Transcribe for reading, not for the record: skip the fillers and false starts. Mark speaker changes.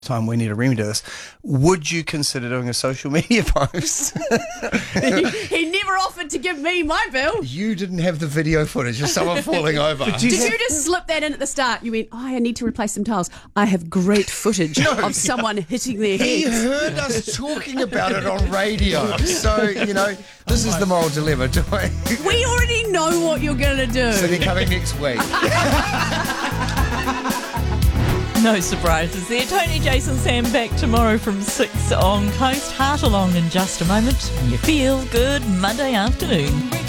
Speaker 1: time we need to remedy this. Would you consider doing a social media post?
Speaker 2: He never offered to give me my bill.
Speaker 1: You didn't have the video footage of someone falling over.
Speaker 2: Did you just slip that in at the start? You went, I need to replace some tiles. I have great footage of someone hitting their
Speaker 1: He
Speaker 2: head.
Speaker 1: heard us talking about it on radio. So, this is the moral dilemma.
Speaker 2: We already know what you're going to do.
Speaker 1: So they're coming next week.
Speaker 3: No surprises there. Tony, Jason, Sam back tomorrow from 6 on Coast. Heart Along in just a moment. You feel good Monday afternoon.